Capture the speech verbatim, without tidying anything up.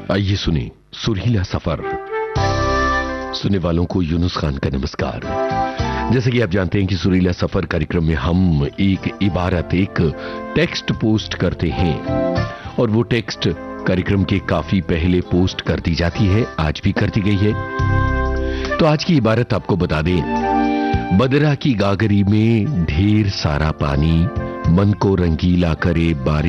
आइए सुने सुरीला सफर। सुनने वालों को यूनुस खान का नमस्कार। जैसे कि आप जानते हैं कि सुरीला सफर कार्यक्रम में हम एक इबारत, एक टेक्स्ट पोस्ट करते हैं और वो टेक्स्ट कार्यक्रम के काफी पहले पोस्ट कर दी जाती है, आज भी कर दी गई है। तो आज की इबारत आपको बता दें, बदरा की गागरी में ढेर सारा पानी, मन को रंगीला करे बारिश